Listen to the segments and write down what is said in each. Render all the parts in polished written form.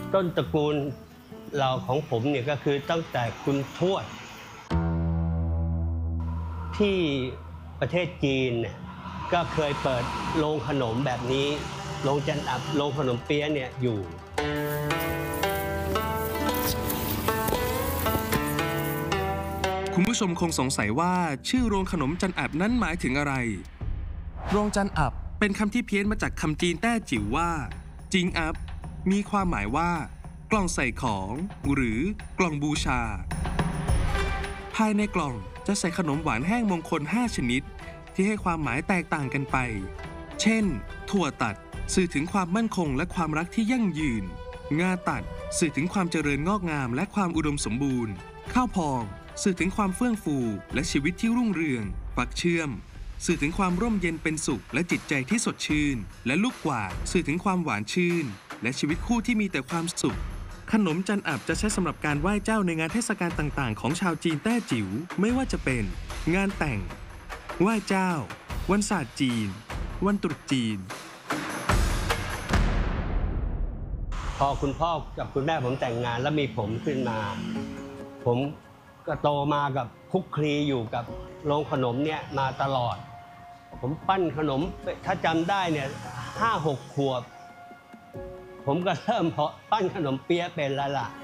ต้นตระกูลเราของผมเนี่ยก็คือตั้งแต่คุณทวดที่ประเทศจีนเนี่ยก็เคยเปิดโรงขนมแบบนี้โรงจันอับโรงขนมเปี๊ยะเนี่ยอยู่คุณผู้ชมคงสงสัยว่าชื่อโรงขนมจันอับนั้นหมายถึงอะไรโรงจันอับเป็นคำที่เพี้ยนมาจากคำจีนแต้จิ๋วว่าจิงอับมีความหมายว่ากล่องใส่ของหรือกล่องบูชาภายในกล่องจะใส่ขนมหวานแห้งมงคล5ชนิดที่ให้ความหมายแตกต่างกันไปเช่นถั่วตัดสื่อถึงความมั่นคงและความรักที่ยั่งยืนงาตัดสื่อถึงความเจริญงอกงามและความอุดมสมบูรณ์ข้าวพองสื่อถึงความเฟื่องฟูและชีวิตที่รุ่งเรืองฝักเชื่อมสื่อถึงความร่มเย็นเป็นสุขและจิตใจที่สดชื่นและลูกกวาดสื่อถึงความหวานชื่นและชีวิตคู่ที่มีแต่ความสุขขนมจันอับจะใช้สำหรับการไหว้เจ้าในงานเทศกาลต่างๆของชาวจีนแต้จิ๋วไม่ว่าจะเป็นงานแต่งไหว้เจ้าวันศาสตร์จีนวันตรุษจีนพอคุณพ่อกับคุณแม่ผมแต่งงานแล้วมีผมขึ้นมาผมก็โตมากับคลุกคลีอยู่กับโรงขนมเนี่ยมาตลอดผมปั้นขนมถ้าจำได้เนี่ย5-6 ขวบผมก็เริ่มปั้นขนมเปี๊ยะเป็นแล้วล่ะ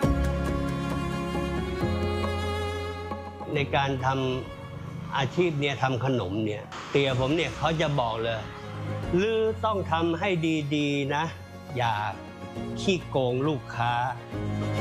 ในการทำอาชีพเนี่ยทำขนมเนี่ยเตี่ยผมเนี่ยเขาจะบอกเลยลือต้องทำให้ดีๆนะอย่าขี้โกงลูกค้า